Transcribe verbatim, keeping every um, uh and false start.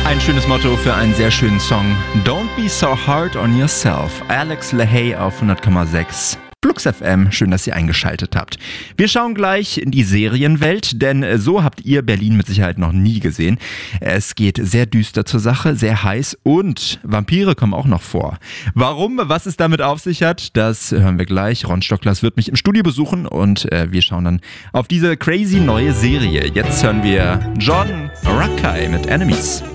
Ein schönes Motto für einen sehr schönen Song. Don't be so hard on yourself. Alex LaHaye auf hundert Komma sechs. Flux F M, schön, dass ihr eingeschaltet habt. Wir schauen gleich in die Serienwelt, denn so habt ihr Berlin mit Sicherheit noch nie gesehen. Es geht sehr düster zur Sache, sehr heiß und Vampire kommen auch noch vor. Warum, was es damit auf sich hat, das hören wir gleich. Ron Stocklers wird mich im Studio besuchen und äh, wir schauen dann auf diese crazy neue Serie. Jetzt hören wir Jordan Rakei mit Enemies.